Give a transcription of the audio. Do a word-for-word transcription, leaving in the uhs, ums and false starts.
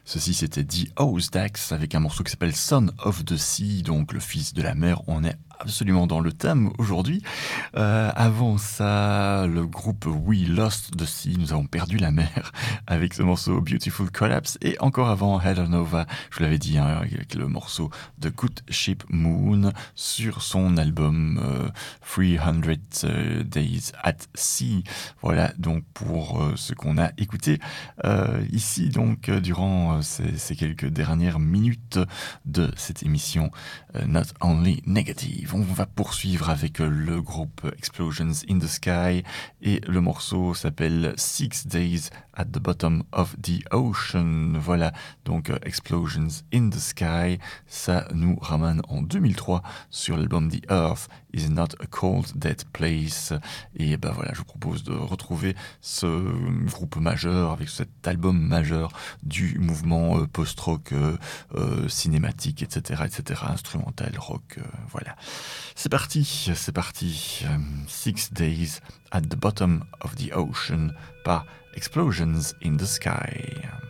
Ceci, c'était The Ozdax avec un morceau qui s'appelle Son of the Sea, donc le fils de la mer. On est absolument dans le thème aujourd'hui. Euh, avant ça, le groupe We Lost the Sea, nous avons perdu la mer avec ce morceau Beautiful Collapse. Et encore avant, Heather Nova, je vous l'avais dit, hein, avec le morceau The Good Ship Moon sur son album euh, three hundred Days at Sea. Voilà donc pour euh, ce qu'on a écouté euh, ici donc euh, durant euh, ces, ces quelques dernières minutes de cette émission euh, Not Only Negative. On va poursuivre avec le groupe Explosions in the Sky et le morceau s'appelle Six Days at the Bottom of the Ocean. Voilà, donc Explosions in the Sky, ça nous ramène en deux mille trois sur l'album The Earth is Not a Cold Dead Place. Et ben voilà, je vous propose de retrouver ce groupe majeur avec cet album majeur du mouvement euh, post-rock euh, euh, cinématique, et cetera, et cetera, instrumental, rock, euh, voilà. C'est parti, c'est parti. Um, Six Days at the Bottom of the Ocean par Explosions in the Sky.